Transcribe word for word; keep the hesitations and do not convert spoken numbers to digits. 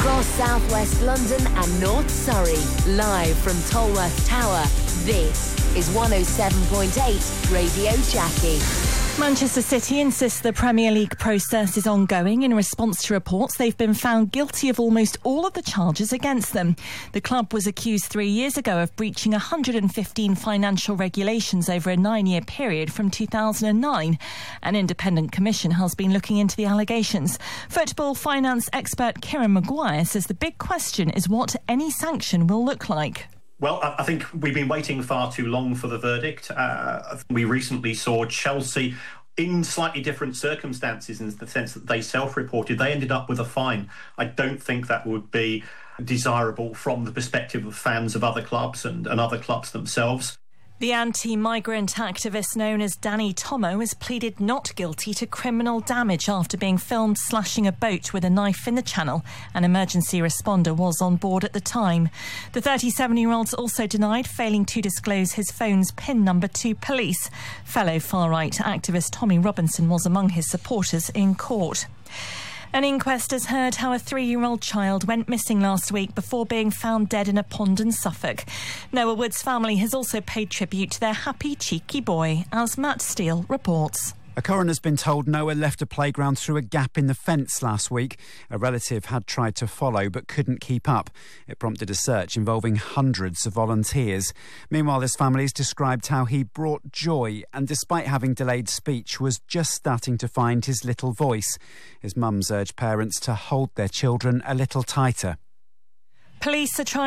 Across southwest London and North Surrey, live from Tolworth Tower, this is one oh seven point eight Radio Jackie. Manchester City insists the Premier League process is ongoing in response to reports they've been found guilty of almost all of the charges against them. The club was accused three years ago of breaching one hundred fifteen financial regulations over a nine-year period from two thousand nine. An independent commission has been looking into the allegations. Football finance expert Kieran Maguire says the big question is what any sanction will look like. Well, I think we've been waiting far too long for the verdict. Uh, we recently saw Chelsea in slightly different circumstances in the sense that they self-reported. They ended up with a fine. I don't think that would be desirable from the perspective of fans of other clubs and, and other clubs themselves. The anti-migrant activist known as Danny Tomo has pleaded not guilty to criminal damage after being filmed slashing a boat with a knife in the channel. An emergency responder was on board at the time. The thirty-seven-year-old's also denied failing to disclose his phone's PIN number to police. Fellow far-right activist Tommy Robinson was among his supporters in court. An inquest has heard how a three-year-old child went missing last week before being found dead in a pond in Suffolk. Noah Wood's family has also paid tribute to their happy, cheeky boy, as Matt Steele reports. A coroner's been told Noah left a playground through a gap in the fence last week. A relative had tried to follow but couldn't keep up. It prompted a search involving hundreds of volunteers. Meanwhile, his family has described how he brought joy and, despite having delayed speech, was just starting to find his little voice. His mum's urged parents to hold their children a little tighter. Police are trying